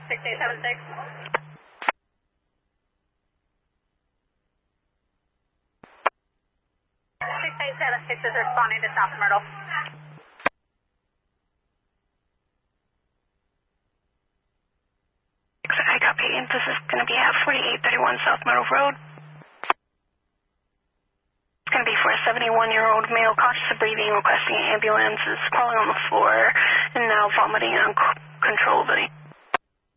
6876. 6876 is responding to South Myrtle. I copy. This is going to be at 4831 South Myrtle Road. It's going to be for a 71-year-old male, conscious of breathing, requesting an ambulance, is crawling on the floor, and now vomiting uncontrollably.